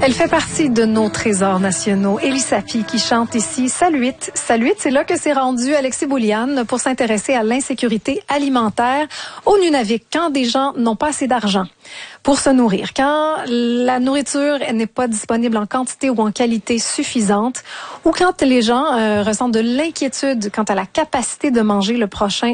Elle fait partie de nos trésors nationaux. Élie Safi qui chante ici Saluit. Saluit, c'est là que s'est rendu Alexis Bouliane pour s'intéresser à l'insécurité alimentaire au Nunavik quand des gens n'ont pas assez d'argent pour se nourrir, quand la nourriture n'est pas disponible en quantité ou en qualité suffisante, ou quand les gens ressentent de l'inquiétude quant à la capacité de manger le prochain